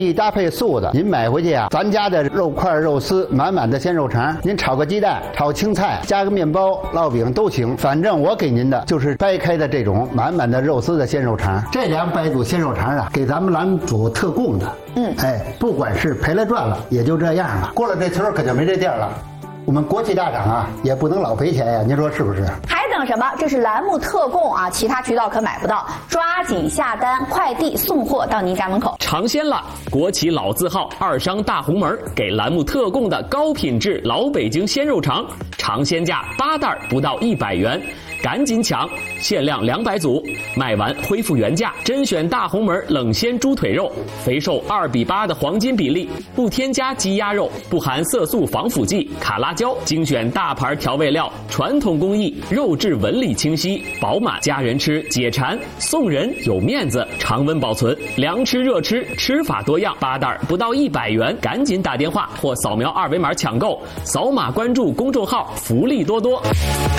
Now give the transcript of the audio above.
一搭配素的，您买回去啊，咱家的肉块、肉丝，满满的鲜肉肠，您炒个鸡蛋、炒青菜，加个面包、烙饼都行。反正我给您的就是掰开的这种满满的肉丝的鲜肉肠。这200组鲜肉肠啊，给咱们栏目组特供的。不管是赔了赚了，也就这样了。过了这村可就没这店了。我们国企大厂啊，也不能老赔钱呀，您说是不是？ 还等什么？这是栏目特供啊，其他渠道可买不到，抓紧下单，快递送货到您家门口。 尝鲜了！国企老字号二商大红门给栏目特供的高品质老北京鲜肉肠，尝鲜价8袋不到100元。赶紧抢，限量200组，卖完恢复原价。甄选大红门冷鲜猪腿肉，肥瘦2:8的黄金比例，不添加鸡鸭肉，不含色素防腐剂、卡拉胶，精选大牌调味料，传统工艺，肉质纹理清晰饱满，家人吃解馋，送人有面子，常温保存，凉吃热吃，吃法多样，8袋不到100元，赶紧打电话或扫描2维码抢购，扫码关注公众号，福利多多。